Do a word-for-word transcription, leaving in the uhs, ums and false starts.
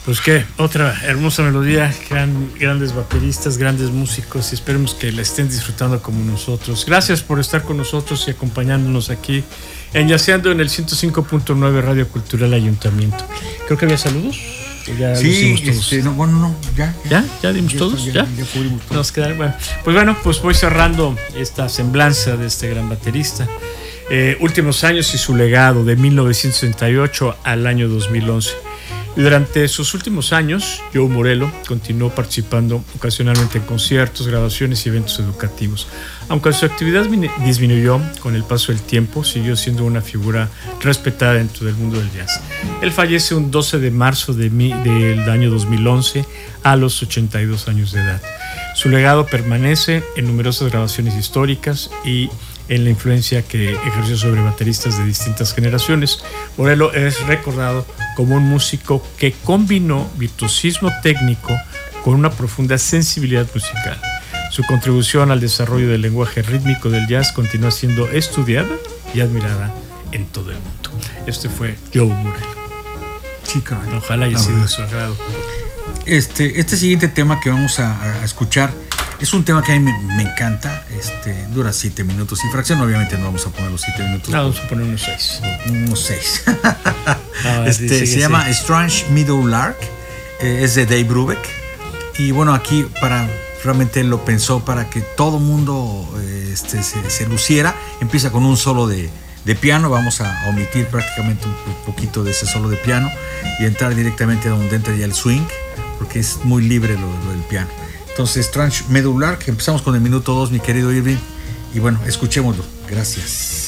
Pues qué, otra hermosa melodía, gran, grandes bateristas, grandes músicos, y esperemos que la estén disfrutando como nosotros. Gracias por estar con nosotros y acompañándonos aquí en Yaceando en el ciento cinco punto nueve Radio Cultural Ayuntamiento. Creo que había saludos. Ya sí, este, no, bueno, no, ya. ¿Ya? ¿Ya, ¿Ya dimos ya todos? ¿Ya? Ya, ya cubrimos todos. Nos queda, bueno. Pues bueno, pues voy cerrando esta semblanza de este gran baterista. Eh, últimos años y su legado de mil novecientos sesenta y ocho al año dos mil once. Y durante sus últimos años, Joe Morello continuó participando ocasionalmente en conciertos, grabaciones y eventos educativos. Aunque su actividad disminuyó con el paso del tiempo, siguió siendo una figura respetada dentro del mundo del jazz. Él fallece un doce de marzo de mi, del año dos mil once a los ochenta y dos años de edad. Su legado permanece en numerosas grabaciones históricas y en la influencia que ejerció sobre bateristas de distintas generaciones. Morello es recordado como un músico que combinó virtuosismo técnico con una profunda sensibilidad musical. Su contribución al desarrollo del lenguaje rítmico del jazz continúa siendo estudiada y admirada en todo el mundo. Este fue Joe Morello. Sí, claro. Ojalá haya sido de su agrado. Este, este siguiente tema que vamos a, a escuchar es un tema que a mí me, me encanta. Este, dura siete minutos y fracción. Obviamente no vamos a poner los siete minutos. No, vamos a poner unos seis. Unos seis. No, este, sí, sí, se sí. llama Strange Meadow Lark. Eh, es de Dave Brubeck. Y bueno, aquí para realmente lo pensó para que todo mundo eh, este, se, se luciera. Empieza con un solo de, de piano. Vamos a omitir prácticamente un poquito de ese solo de piano y entrar directamente a donde entra ya el swing, porque es muy libre lo, lo del piano. Entonces, Strange Meadow Lark, empezamos con el minuto dos, mi querido Irving. Y bueno, escuchémoslo. Gracias.